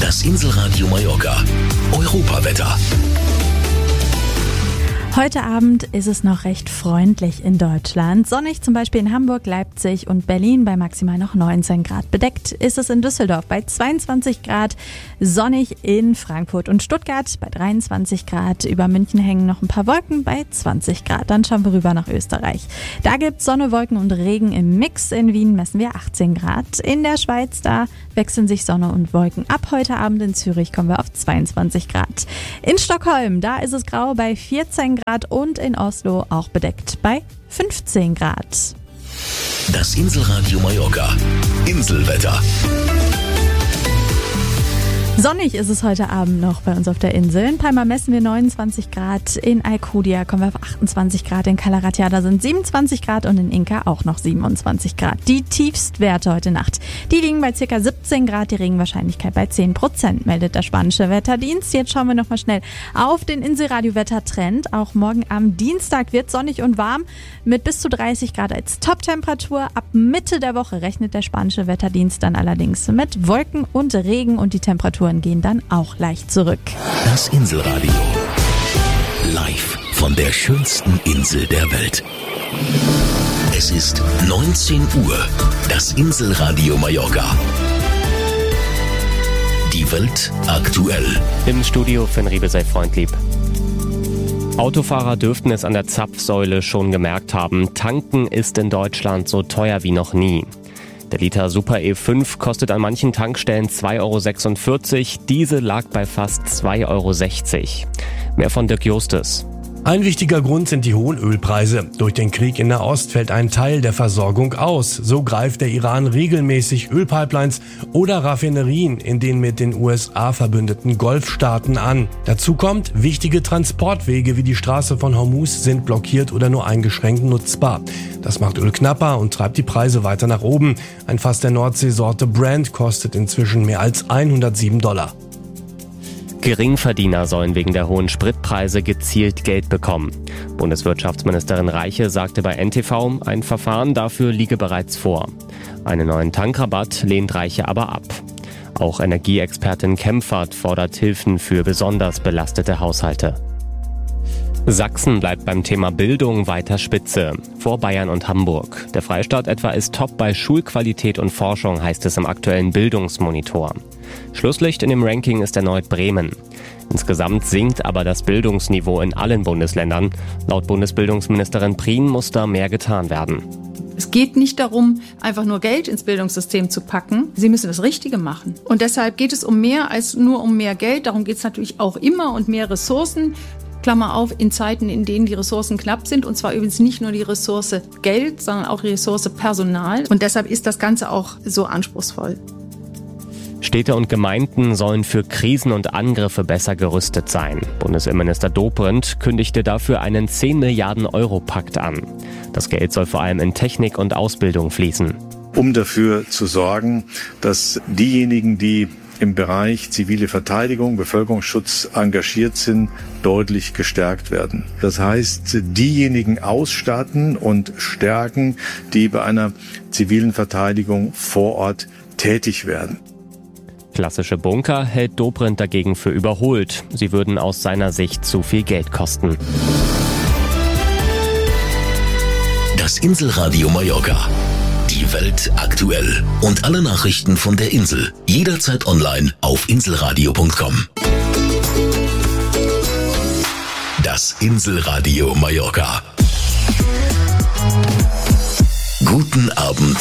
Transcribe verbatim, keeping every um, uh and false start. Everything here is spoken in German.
Das Inselradio Mallorca. Europawetter. Heute Abend ist es noch recht freundlich in Deutschland. Sonnig zum Beispiel in Hamburg, Leipzig und Berlin bei maximal noch neunzehn Grad. Bedeckt ist es in Düsseldorf bei zweiundzwanzig Grad. Sonnig in Frankfurt und Stuttgart bei dreiundzwanzig Grad. Über München hängen noch ein paar Wolken bei zwanzig Grad. Dann schauen wir rüber nach Österreich. Da gibt's Sonne, Wolken und Regen im Mix. In Wien messen wir achtzehn Grad. In der Schweiz, da wechseln sich Sonne und Wolken ab. Heute Abend in Zürich kommen wir auf zweiundzwanzig Grad. In Stockholm, da ist es grau bei vierzehn Grad. Und in Oslo auch bedeckt bei fünfzehn Grad. Das Inselradio Mallorca. Inselwetter. Sonnig ist es heute Abend noch bei uns auf der Insel. In Palma messen wir neunundzwanzig Grad, in Alcudia kommen wir auf achtundzwanzig Grad, in Cala Ratjada sind siebenundzwanzig Grad und in Inca auch noch siebenundzwanzig Grad. Die Tiefstwerte heute Nacht, die liegen bei ca. siebzehn Grad, die Regenwahrscheinlichkeit bei zehn Prozent, meldet der spanische Wetterdienst. Jetzt schauen wir nochmal schnell auf den Inselradio-Wettertrend. Auch morgen am Dienstag wird sonnig und warm mit bis zu dreißig Grad als Toptemperatur. Ab Mitte der Woche rechnet der spanische Wetterdienst dann allerdings mit Wolken und Regen und die Temperatur gehen dann auch leicht zurück. Das Inselradio. Live von der schönsten Insel der Welt. Es ist neunzehn Uhr. Das Inselradio Mallorca. Die Welt aktuell. Im Studio Finn Riebe, sei freundlieb. Autofahrer dürften es an der Zapfsäule schon gemerkt haben. Tanken ist in Deutschland so teuer wie noch nie. Der Liter Super E fünf kostet an manchen Tankstellen zwei Euro sechsundvierzig, diese lag bei fast zwei Euro sechzig. Mehr von Dirk Justus. Ein wichtiger Grund sind die hohen Ölpreise. Durch den Krieg in Nahost fällt ein Teil der Versorgung aus. So greift der Iran regelmäßig Ölpipelines oder Raffinerien in den mit den U S A verbündeten Golfstaaten an. Dazu kommt, wichtige Transportwege wie die Straße von Hormuz sind blockiert oder nur eingeschränkt nutzbar. Das macht Öl knapper und treibt die Preise weiter nach oben. Ein Fass der Nordseesorte Brent kostet inzwischen mehr als hundertsieben Dollar. Geringverdiener sollen wegen der hohen Spritpreise gezielt Geld bekommen. Bundeswirtschaftsministerin Reiche sagte bei N T V, ein Verfahren dafür liege bereits vor. Einen neuen Tankrabatt lehnt Reiche aber ab. Auch Energieexpertin Kempfert fordert Hilfen für besonders belastete Haushalte. Sachsen bleibt beim Thema Bildung weiter Spitze, vor Bayern und Hamburg. Der Freistaat etwa ist top bei Schulqualität und Forschung, heißt es im aktuellen Bildungsmonitor. Schlusslicht in dem Ranking ist erneut Bremen. Insgesamt sinkt aber das Bildungsniveau in allen Bundesländern. Laut Bundesbildungsministerin Prien muss da mehr getan werden. Es geht nicht darum, einfach nur Geld ins Bildungssystem zu packen. Sie müssen das Richtige machen. Und deshalb geht es um mehr als nur um mehr Geld. Darum geht es natürlich auch immer und mehr Ressourcen. Klammer auf, in Zeiten, in denen die Ressourcen knapp sind. Und zwar übrigens nicht nur die Ressource Geld, sondern auch die Ressource Personal. Und deshalb ist das Ganze auch so anspruchsvoll. Städte und Gemeinden sollen für Krisen und Angriffe besser gerüstet sein. Bundesinnenminister Dobrindt kündigte dafür einen zehn Milliarden Euro Pakt an. Das Geld soll vor allem in Technik und Ausbildung fließen. Um dafür zu sorgen, dass diejenigen, die im Bereich zivile Verteidigung, Bevölkerungsschutz engagiert sind, deutlich gestärkt werden. Das heißt, diejenigen ausstatten und stärken, die bei einer zivilen Verteidigung vor Ort tätig werden. Klassische Bunker hält Dobrindt dagegen für überholt. Sie würden aus seiner Sicht zu viel Geld kosten. Das Inselradio Mallorca. Die Welt aktuell. Und alle Nachrichten von der Insel. Jederzeit online auf inselradio punkt com. Das Inselradio Mallorca. Guten Abend